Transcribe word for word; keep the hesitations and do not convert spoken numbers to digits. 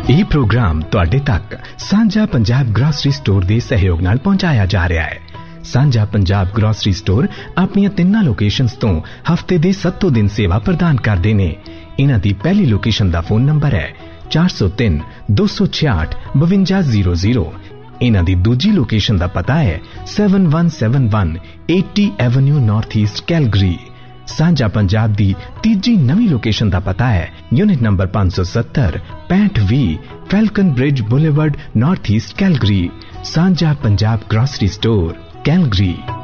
ਇਹ ਪ੍ਰੋਗਰਾਮ ਤੁਹਾਡੇ ਤੱਕ ਸਾਂਝਾ ਪੰਜਾਬ ਗ੍ਰੋਸਰੀ ਸਟੋਰ ਦੇ ਸਹਿਯੋਗ ਨਾਲ ਪਹੁੰਚਾਇਆ ਜਾ ਰਿਹਾ ਹੈ। ਸਾਂਝਾ ਪੰਜਾਬ ਗ੍ਰੋਸਰੀ ਸਟੋਰ ਆਪਣੀਆਂ ਤਿੰਨਾਂ ਲੋਕੇਸ਼ਨਸ ਤੋਂ ਹਫਤੇ ਦੇ ਸੱਤੋਂ ਦਿਨ ਸੇਵਾ ਪ੍ਰਦਾਨ ਕਰਦੇ ਨੇ। ਇਹਨਾਂ ਦੀ ਪਹਿਲੀ ਲੋਕੇਸ਼ਨ ਦਾ ਫੋਨ ਨੰਬਰ ਹੈ ਚਾਰ ਸੌ ਤਿੰਨ ਦੋ ਸੌ ਛਿਆਹਠ ਬਵੰਜਾ ਜ਼ੀਰੋ ਜ਼ੀਰੋ। ਇਹਨਾਂ ਦੀ ਦੂਜੀ ਲੋਕੇਸ਼ਨ ਦਾ ਪਤਾ ਹੈ seven one seven one eighty avenue north East Calgary. ਸਾਂਝਾ ਪੰਜਾਬ ਦੀ ਤੀਜੀ ਨਵੀਂ ਲੋਕੇਸ਼ਨ ਦਾ ਪਤਾ ਹੈ ਯੂਨਿਟ ਨੰਬਰ ਪੰਜ ਸੌ ਸੱਤਰ ਪੈਂਹਠ ਵੀਹ ਫੈਲਕਨ bridge boulevard north East Calgary. ਸਾਂਝਾ ਪੰਜਾਬ ਗ੍ਰੋਸਰੀ ਸਟੋਰ ਕੈਲਗਰੀ।